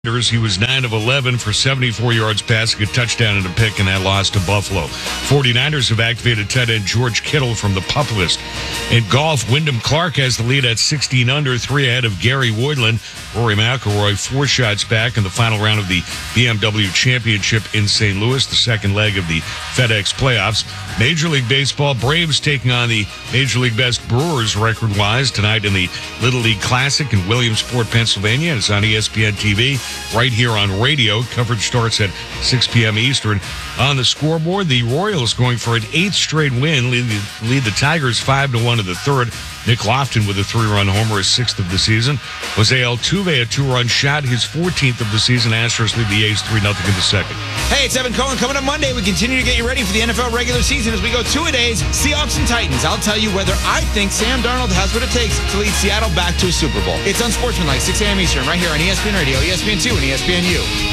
He was 9 of 11 for 74 yards passing, a touchdown and a pick in that loss to Buffalo. 49ers have activated tight end George Kittle from the PUP list. In golf, Wyndham Clark has the lead at 16 under, 3 ahead of Gary Woodland. Rory McIlroy 4 shots back in the final round of the BMW Championship in St. Louis, the second leg of the FedEx playoffs. Major League Baseball, Braves taking on the Major League Best Brewers record-wise tonight in the Little League Classic in Williamsport, Pennsylvania. It's on ESPN TV. Right here on radio. Coverage starts at 6 p.m. Eastern. On the scoreboard, the Royals going for an 8th straight win, lead the Tigers 5-1 in the third. Nick Lofton with a 3-run homer, his 6th of the season. Jose Altuve, a 2-run shot, his 14th of the season. Astros lead the A's 3-0 in the second. Hey, it's Evan Cohen. Coming up Monday, we continue to get you ready for the NFL regular season as we go 2-a-days, Seahawks and Titans. I'll tell you whether I think Sam Darnold has what it takes to lead Seattle back to a Super Bowl. It's Unsportsmanlike, 6 a.m. Eastern, right here on ESPN Radio, ESPN2, and ESPNU.